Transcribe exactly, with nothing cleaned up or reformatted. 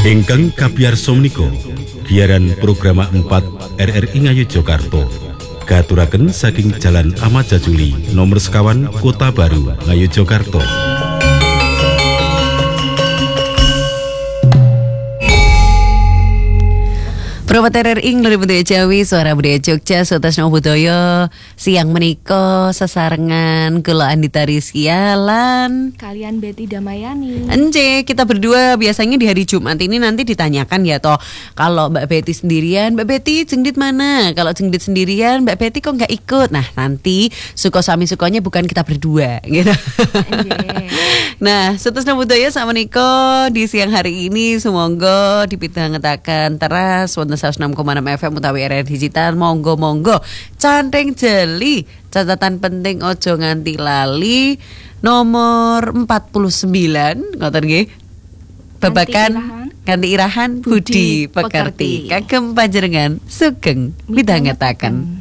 Ingkang kapiyarsa menika giaran program empat R R I Ngayogyakarta katuraken saking Jalan Ahmad Jajuli nomor sekawan Kota Baru Ngayogyakarta. Promoter R R I Ngluri Budaya Jawi Suara Budaya Jogja Sutasno Budaya siang menika sesarengan kula Andita Rizkialan kalian Betty Damayani. Ence kita berdua biasanya di hari Jumat ini nanti ditanyakan ya toh, kalau Mbak Betty sendirian, Mbak Betty Jenggit mana? Kalau Jenggit sendirian, Mbak Betty kok nggak ikut? Nah nanti suko sami sukonya bukan kita berdua gitu. Nah Sutasno Budaya sama Niko di siang hari ini semoga dipidhangetaken teras wonten seratus enam koma enam F M utawi R R Digital. Monggo monggo canteng jeli catatan penting ojo nganti lali nomor empat puluh sembilan ngoten nggih babakan kanthi irahan budi pekerti kagem panjenengan sugeng midhangetaken.